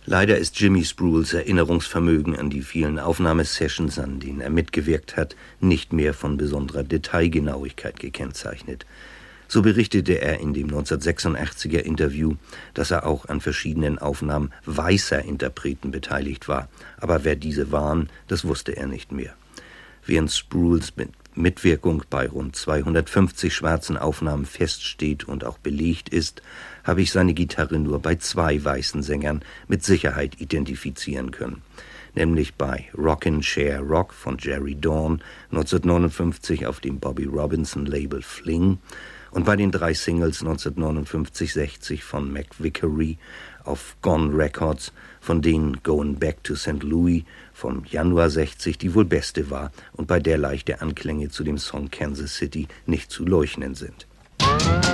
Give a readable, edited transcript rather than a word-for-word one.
Leider ist Jimmy Spruills Erinnerungsvermögen an die vielen Aufnahmesessions, an denen er mitgewirkt hat, nicht mehr von besonderer Detailgenauigkeit gekennzeichnet. So berichtete er in dem 1986er Interview, dass er auch an verschiedenen Aufnahmen weißer Interpreten beteiligt war. Aber wer diese waren, das wusste er nicht mehr. Während Spruills Mitwirkung bei rund 250 schwarzen Aufnahmen feststeht und auch belegt ist, habe ich seine Gitarre nur bei 2 weißen Sängern mit Sicherheit identifizieren können. Nämlich bei Rockin' Chair Rock von Jerry Dawn 1959 auf dem Bobby Robinson-Label Fling und bei den 3 Singles 1959-60 von Mac Vickery auf Gone Records, von denen Going Back to St. Louis vom Januar 60 die wohl beste war und bei der leichte Anklänge zu dem Song Kansas City nicht zu leugnen sind.